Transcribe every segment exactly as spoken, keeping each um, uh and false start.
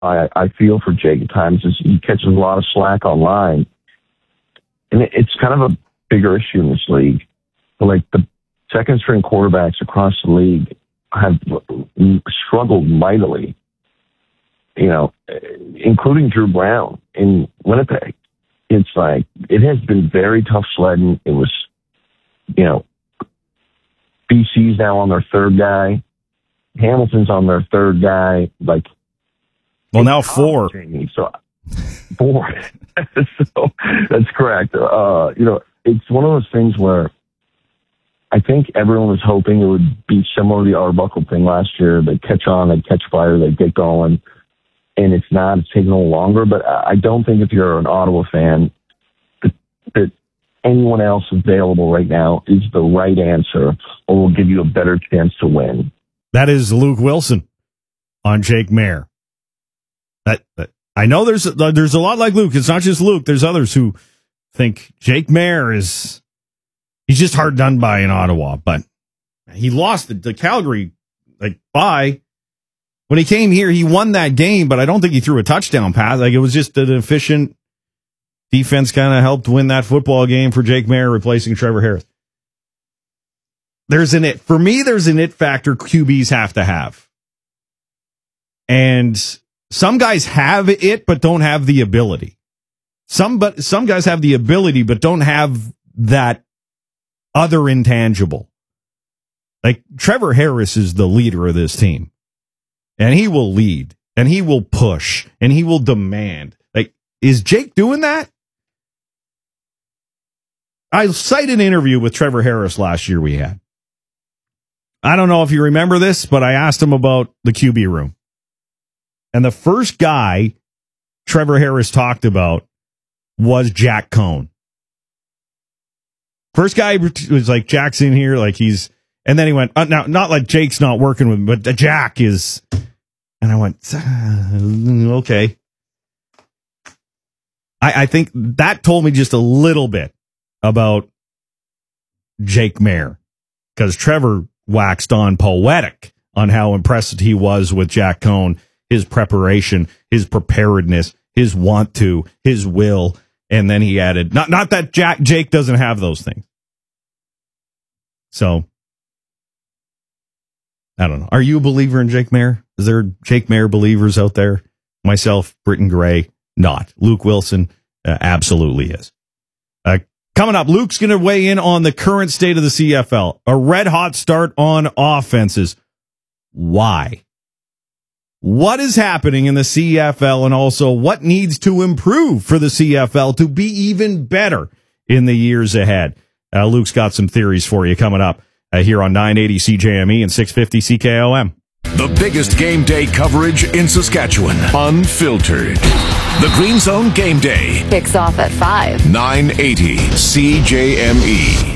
I, I feel for Jake at times is he catches a lot of slack online. And it, it's kind of a bigger issue in this league. But like the second string quarterbacks across the league have struggled mightily, you know, including Drew Brown in Winnipeg. It's like, it has been very tough sledding. It was, you know, B C's now on their third guy. Hamilton's on their third guy. Like, well, now four. So, four. So, that's correct. Uh, you know, it's one of those things where I think everyone was hoping it would be similar to the Arbuckle thing last year. They'd catch on, they'd catch fire, they'd get going. And it's not, it's taking a little longer. But I don't think if you're an Ottawa fan, that, that anyone else available right now is the right answer or will give you a better chance to win. That is Luke Wilson on Jake Maier. That, that I know there's there's a lot like Luke. It's not just Luke. There's others who think Jake Maier is he's just hard done by in Ottawa. But he lost the, the Calgary like by when he came here. He won that game, but I don't think he threw a touchdown pass. Like it was just an efficient defense kind of helped win that football game for Jake Maier, replacing Trevor Harris. There's an it for me. There's an it factor Q Bs have to have, and some guys have it but don't have the ability. Some but some guys have the ability but don't have that other intangible. Like Trevor Harris is the leader of this team, and he will lead, and he will push, and he will demand. Like, is Jake doing that? I cite an interview with Trevor Harris last year we had. I don't know if you remember this, but I asked him about the Q B room. And the first guy Trevor Harris talked about was Jack Cohn. First guy was like, Jack's in here, like he's, and then he went, uh, now, not like Jake's not working with him, but Jack is, and I went, uh, okay. I, I think that told me just a little bit about Jake Maier, because Trevor waxed on poetic on how impressed he was with Jack Cohn, his preparation, his preparedness, his want to, his will, and then he added, not not that Jack Jake doesn't have those things. So, I don't know. Are you a believer in Jake Maier? Is there Jake Maier believers out there? Myself, Britton Gray, not. Luke Wilson, uh, absolutely is. Uh, Coming up, Luke's going to weigh in on the current state of the C F L. A red-hot start on offenses. Why? What is happening in the C F L, and also what needs to improve for the C F L to be even better in the years ahead? Uh, Luke's got some theories for you coming up uh, here on nine eighty C J M E and six fifty C K O M. The biggest game day coverage in Saskatchewan. Unfiltered. The Green Zone Game Day. Kicks off at five. nine eighty C J M E.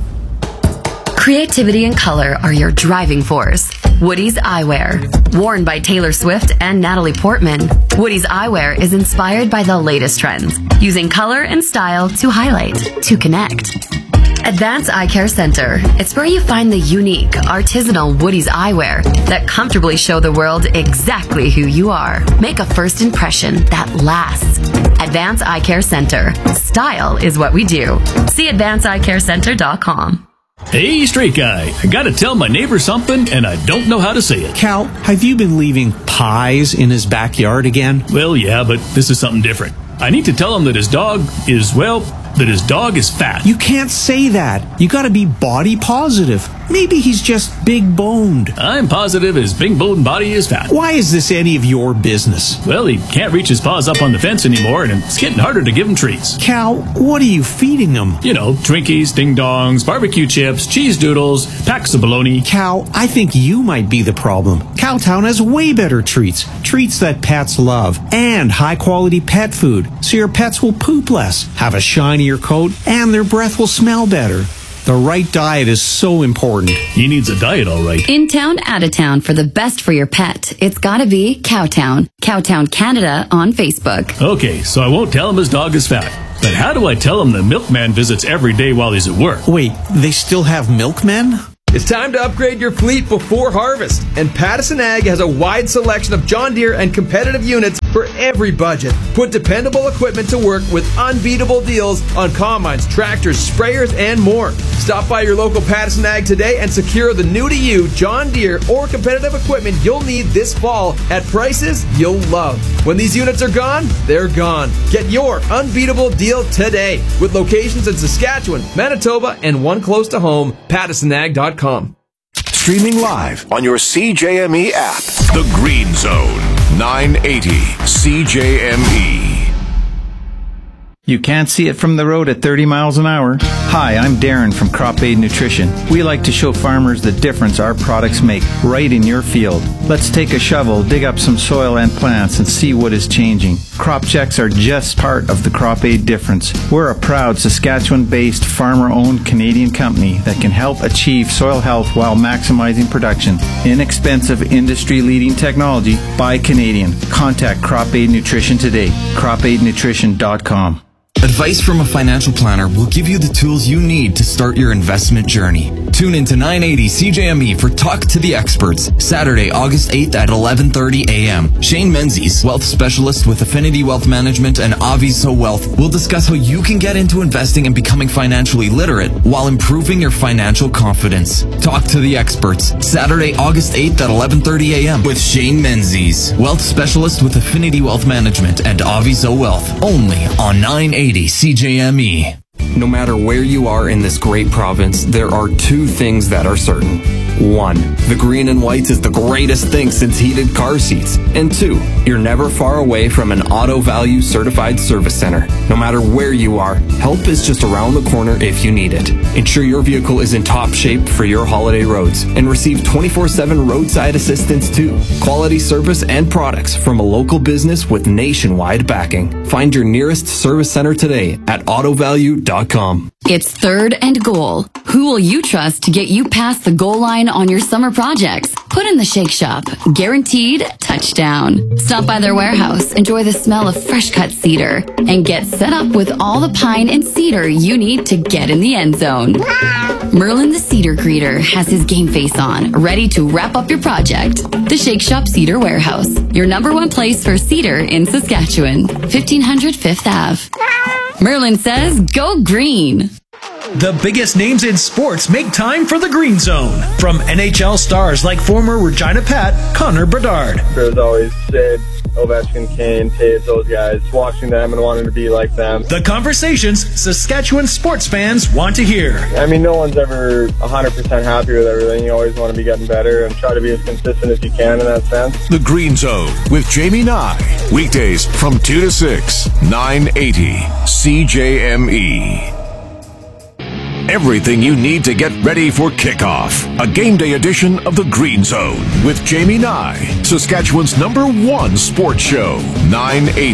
Creativity and color are your driving force. Woody's Eyewear. Worn by Taylor Swift and Natalie Portman, Woody's Eyewear is inspired by the latest trends, using color and style to highlight, to connect. Advance Eye Care Center. It's where you find the unique, artisanal Woody's eyewear that comfortably show the world exactly who you are. Make a first impression that lasts. Advance Eye Care Center. Style is what we do. See advance eye care center dot com. Hey, straight guy. I gotta tell my neighbor something, and I don't know how to say it. Cal, have you been leaving pies in his backyard again? Well, yeah, but this is something different. I need to tell him that his dog is, well, that his dog is fat. You can't say that. You gotta be body positive. Maybe he's just big boned. I'm positive his big boned body is fat. Why is this any of your business? Well, he can't reach his paws up on the fence anymore, and it's getting harder to give him treats. Cal, what are you feeding him? You know, Twinkies, Ding Dongs, barbecue chips, cheese doodles, packs of bologna. Cal, I think you might be the problem. Cowtown has way better treats. Treats that pets love. And high-quality pet food, so your pets will poop less, have a shinier coat, and their breath will smell better. The right diet is so important. He needs a diet, all right. In town, out of town, for the best for your pet, it's gotta be Cowtown. Cowtown Canada on Facebook. Okay, so I won't tell him his dog is fat. But how do I tell him the milkman visits every day while he's at work? Wait, they still have milkmen? It's time to upgrade your fleet before harvest, and Pattison Ag has a wide selection of John Deere and competitive units for every budget. Put dependable equipment to work with unbeatable deals on combines, tractors, sprayers, and more. Stop by your local Pattison Ag today and secure the new-to-you John Deere or competitive equipment you'll need this fall at prices you'll love. When these units are gone, they're gone. Get your unbeatable deal today with locations in Saskatchewan, Manitoba, and one close to home, Pattison Ag dot com. Streaming live on your C J M E app. The Green Zone, nine eighty C J M E. You can't see it from the road at thirty miles an hour. Hi, I'm Darren from Crop Aid Nutrition. We like to show farmers the difference our products make right in your field. Let's take a shovel, dig up some soil and plants, and see what is changing. Crop checks are just part of the Crop Aid difference. We're a proud Saskatchewan-based, farmer-owned Canadian company that can help achieve soil health while maximizing production. Inexpensive, industry-leading technology by Canadian. Contact Crop Aid Nutrition today. crop aid nutrition dot com. Advice from a financial planner will give you the tools you need to start your investment journey. Tune into nine eighty C J M E for Talk to the Experts, Saturday, August eighth at eleven thirty a.m. Shane Menzies, wealth specialist with Affinity Wealth Management and Aviso Wealth, will discuss how you can get into investing and becoming financially literate while improving your financial confidence. Talk to the Experts, Saturday, August eighth at eleven thirty a.m. with Shane Menzies, wealth specialist with Affinity Wealth Management and Aviso Wealth, only on nine eighty C J M E. No matter where you are in this great province, there are two things that are certain. One, the green and whites is the greatest thing since heated car seats. And two, you're never far away from an Auto Value certified service center. No matter where you are, help is just around the corner if you need it. Ensure your vehicle is in top shape for your holiday roads and receive twenty-four seven roadside assistance too. Quality service and products from a local business with nationwide backing. Find your nearest service center today at auto value dot com. It's third and goal. Who will you trust to get you past the goal line on your summer projects? Put in the Shake Shop. Guaranteed touchdown. Stop by their warehouse, enjoy the smell of fresh cut cedar, and get set up with all the pine and cedar you need to get in the end zone. Merlin the Cedar Greeter has his game face on, ready to wrap up your project. The Shake Shop Cedar Warehouse, your number one place for cedar in Saskatchewan. fifteen hundred Fifth Avenue. Merlin says, go green. The biggest names in sports make time for the Green Zone. From N H L stars like former Regina Pat, Connor Bedard. There's always Sid, Ovechkin, Kane, Taves, those guys, watching them and wanting to be like them. The conversations Saskatchewan sports fans want to hear. I mean, no one's ever one hundred percent happy with everything. You always want to be getting better and try to be as consistent as you can in that sense. The Green Zone with Jamie Nye. Weekdays from two to six, nine eighty C J M E. Everything you need to get ready for kickoff. A game day edition of The Green Zone with Jamie Nye, Saskatchewan's number one sports show, nine eighty